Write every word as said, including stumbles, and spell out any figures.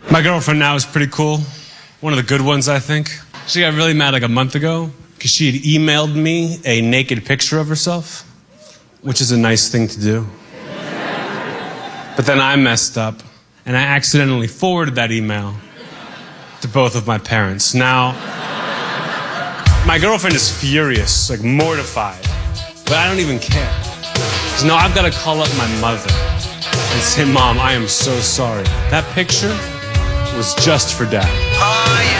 My girlfriend now is pretty cool. One of the good ones, I think. She got really mad like a month ago because she had emailed me a naked picture of herself, which is a nice thing to do. But then I messed up, and I accidentally forwarded that email to both of my parents. Now, my girlfriend is furious, like mortified, but I don't even care. Because now I've got to call up my mother and say, Mom, I am so sorry. That picture was just for Dad.